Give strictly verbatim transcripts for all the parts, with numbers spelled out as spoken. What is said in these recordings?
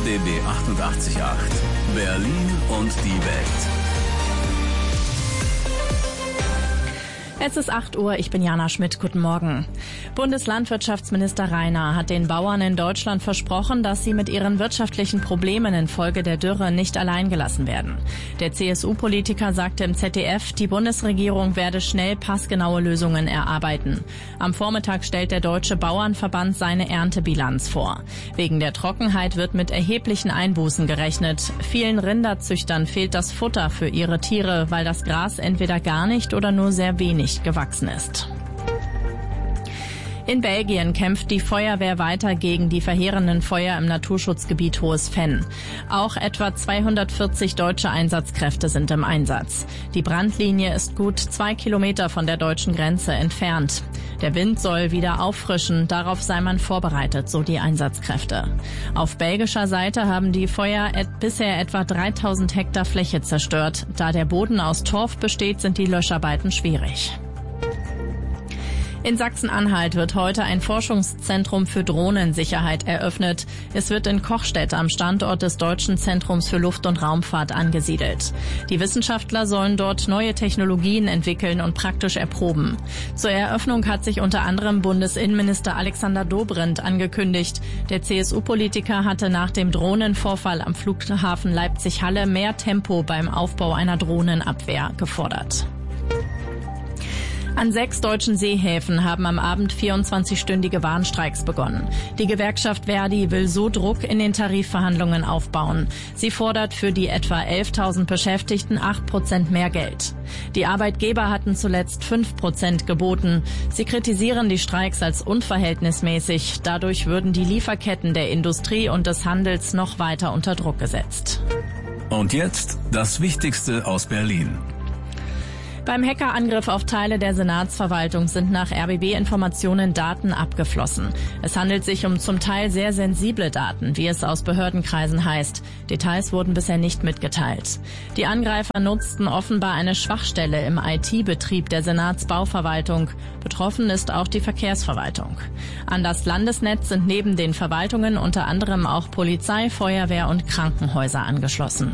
D B achtundachtzig Komma acht. Berlin und die Welt. Es ist acht Uhr, ich bin Jana Schmidt, guten Morgen. Bundeslandwirtschaftsminister Rainer hat den Bauern in Deutschland versprochen, dass sie mit ihren wirtschaftlichen Problemen infolge der Dürre nicht allein gelassen werden. Der C S U-Politiker sagte im Z D F, die Bundesregierung werde schnell passgenaue Lösungen erarbeiten. Am Vormittag stellt der Deutsche Bauernverband seine Erntebilanz vor. Wegen der Trockenheit wird mit erheblichen Einbußen gerechnet. Vielen Rinderzüchtern fehlt das Futter für ihre Tiere, weil das Gras entweder gar nicht oder nur sehr wenig gewachsen ist. In Belgien kämpft die Feuerwehr weiter gegen die verheerenden Feuer im Naturschutzgebiet Hohes Venn. Auch etwa zweihundertvierzig deutsche Einsatzkräfte sind im Einsatz. Die Brandlinie ist gut zwei Kilometer von der deutschen Grenze entfernt. Der Wind soll wieder auffrischen, darauf sei man vorbereitet, so die Einsatzkräfte. Auf belgischer Seite haben die Feuer et- bisher etwa dreitausend Hektar Fläche zerstört. Da der Boden aus Torf besteht, sind die Löscharbeiten schwierig. In Sachsen-Anhalt wird heute ein Forschungszentrum für Drohnensicherheit eröffnet. Es wird in Kochstedt am Standort des Deutschen Zentrums für Luft- und Raumfahrt angesiedelt. Die Wissenschaftler sollen dort neue Technologien entwickeln und praktisch erproben. Zur Eröffnung hat sich unter anderem Bundesinnenminister Alexander Dobrindt angekündigt. Der C S U-Politiker hatte nach dem Drohnenvorfall am Flughafen Leipzig-Halle mehr Tempo beim Aufbau einer Drohnenabwehr gefordert. An sechs deutschen Seehäfen haben am Abend vierundzwanzigstündige Warnstreiks begonnen. Die Gewerkschaft Verdi will so Druck in den Tarifverhandlungen aufbauen. Sie fordert für die etwa elftausend Beschäftigten acht Prozent mehr Geld. Die Arbeitgeber hatten zuletzt fünf Prozent geboten. Sie kritisieren die Streiks als unverhältnismäßig. Dadurch würden die Lieferketten der Industrie und des Handels noch weiter unter Druck gesetzt. Und jetzt das Wichtigste aus Berlin. Beim Hackerangriff auf Teile der Senatsverwaltung sind nach R B B-Informationen Daten abgeflossen. Es handelt sich um zum Teil sehr sensible Daten, wie es aus Behördenkreisen heißt. Details wurden bisher nicht mitgeteilt. Die Angreifer nutzten offenbar eine Schwachstelle im I T-Betrieb der Senatsbauverwaltung. Betroffen ist auch die Verkehrsverwaltung. An das Landesnetz sind neben den Verwaltungen unter anderem auch Polizei, Feuerwehr und Krankenhäuser angeschlossen.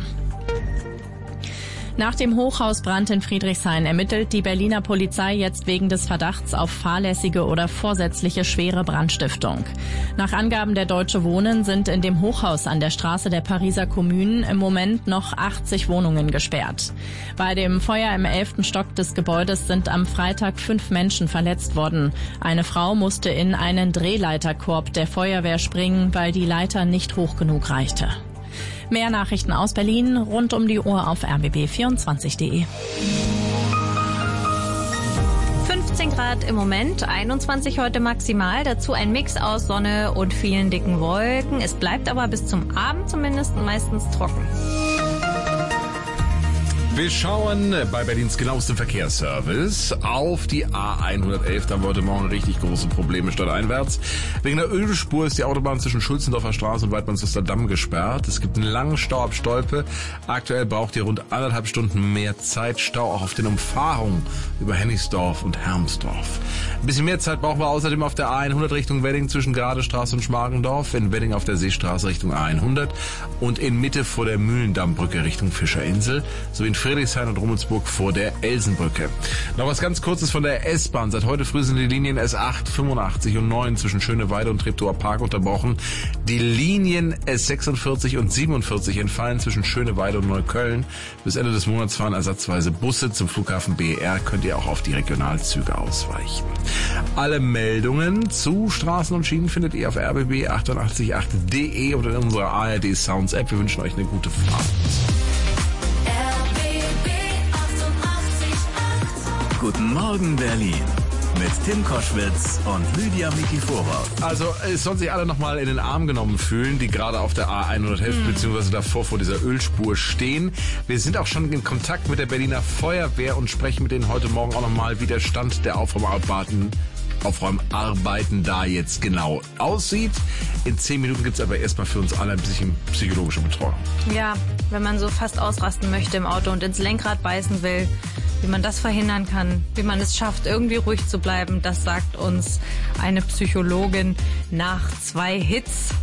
Nach dem Hochhausbrand in Friedrichshain ermittelt die Berliner Polizei jetzt wegen des Verdachts auf fahrlässige oder vorsätzliche schwere Brandstiftung. Nach Angaben der Deutsche Wohnen sind in dem Hochhaus an der Straße der Pariser Kommunen im Moment noch achtzig Wohnungen gesperrt. Bei dem Feuer im elften Stock des Gebäudes sind am Freitag fünf Menschen verletzt worden. Eine Frau musste in einen Drehleiterkorb der Feuerwehr springen, weil die Leiter nicht hoch genug reichte. Mehr Nachrichten aus Berlin rund um die Uhr auf r b b vierundzwanzig punkt d e. fünfzehn Grad im Moment, einundzwanzig heute maximal, dazu ein Mix aus Sonne und vielen dicken Wolken. Es bleibt aber bis zum Abend zumindest meistens trocken. Wir schauen bei Berlins genauestem Verkehrsservice auf die A hundertelf. Da haben wir heute Morgen richtig große Probleme stadteinwärts. Wegen der Ölspur ist die Autobahn zwischen Schulzendorfer Straße und Weidmannsester Damm gesperrt. Es gibt einen langen Stau ab Stolpe. Aktuell braucht ihr rund anderthalb Stunden mehr Zeit. Stau auch auf den Umfahrungen über Hennigsdorf und Hermsdorf. Ein bisschen mehr Zeit brauchen wir außerdem auf der A hundert Richtung Wedding zwischen Gradestraße und Schmargendorf, in Wedding auf der Seestraße Richtung A hundert und in Mitte vor der Mühlendammbrücke Richtung Fischerinsel sowie in Friedrichshain und Rummelsburg vor der Elsenbrücke. Noch was ganz Kurzes von der S-Bahn. Seit heute früh sind die Linien S acht, fünfundachtzig und neun zwischen Schöneweide und Treptower Park unterbrochen. Die Linien S sechsundvierzig und siebenundvierzig entfallen zwischen Schöneweide und Neukölln. Bis Ende des Monats fahren ersatzweise Busse zum Flughafen B E R. Könnt ihr auch auf die Regionalzüge ausweichen. Alle Meldungen zu Straßen und Schienen findet ihr auf r b b achtundachtzig punkt acht punkt d e oder in unserer A R D Sounds App. Wir wünschen euch eine gute Fahrt. Guten Morgen Berlin mit Tim Koschwitz und Lydia Mikifora. Also es sollen sich alle nochmal in den Arm genommen fühlen, die gerade auf der A hundertelf mhm. bzw. davor vor dieser Ölspur stehen. Wir sind auch schon in Kontakt mit der Berliner Feuerwehr und sprechen mit denen heute Morgen auch nochmal, wie der Stand der Aufräumarbeiten Aufräumarbeiten da jetzt genau aussieht. In zehn Minuten gibt es aber erstmal für uns alle ein bisschen psychologische Betreuung. Ja, wenn man so fast ausrasten möchte im Auto und ins Lenkrad beißen will, wie man das verhindern kann, wie man es schafft, irgendwie ruhig zu bleiben, das sagt uns eine Psychologin nach zwei Hits